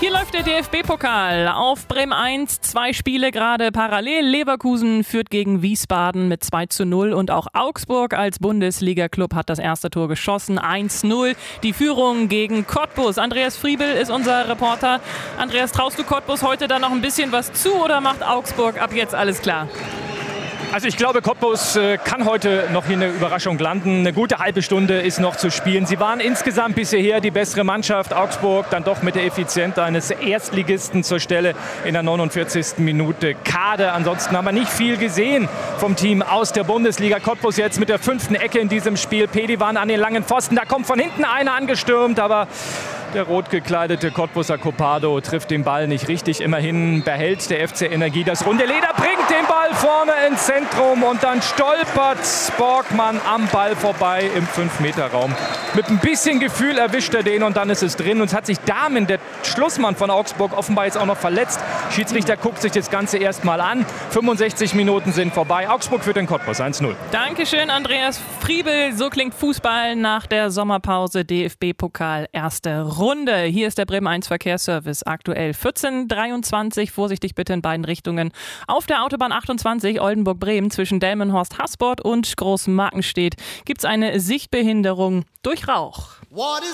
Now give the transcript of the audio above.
Hier läuft der DFB-Pokal auf Bremen 1. 2 Spiele gerade parallel. Leverkusen führt gegen Wiesbaden mit 2:0 und auch Augsburg als Bundesliga-Club hat das erste Tor geschossen. 1:0. Die Führung gegen Cottbus. Andreas Friebel ist unser Reporter. Andreas, traust du Cottbus heute da noch ein bisschen was zu oder macht Augsburg ab jetzt alles klar? Also ich glaube, Cottbus kann heute noch hier eine Überraschung landen. Eine gute halbe Stunde ist noch zu spielen. Sie waren insgesamt bisher die bessere Mannschaft. Augsburg dann doch mit der Effizienz eines Erstligisten zur Stelle in der 49. Minute. Kade. Ansonsten haben wir nicht viel gesehen vom Team aus der Bundesliga. Cottbus jetzt mit der 5. Ecke in diesem Spiel. Pedivan an den langen Pfosten. Da kommt von hinten einer angestürmt, aber der rot gekleidete Cottbuser Copado trifft den Ball nicht richtig. Immerhin behält der FC Energie das runde Leder, bringt den Ball vorne ins Zentrum und dann stolpert Borgmann am Ball vorbei im 5-Meter-Raum. Mit ein bisschen Gefühl erwischt er den und dann ist es drin. Und es hat sich Dahmen, der Schlussmann von Augsburg, offenbar jetzt auch noch verletzt. Schiedsrichter guckt sich das Ganze erst mal an. 65 Minuten sind vorbei. Augsburg führt den Cottbus 1:0. Dankeschön, Andreas Friebel. So klingt Fußball nach der Sommerpause. DFB-Pokal, erste Runde. Hier ist der Bremen 1 Verkehrsservice. Aktuell 14:23. Vorsichtig bitte in beiden Richtungen. Auf der Autobahn 28 Oldenburg-Bremen zwischen Delmenhorst-Hasport und Großmarkenstedt gibt es eine Sichtbehinderung durch Rauch.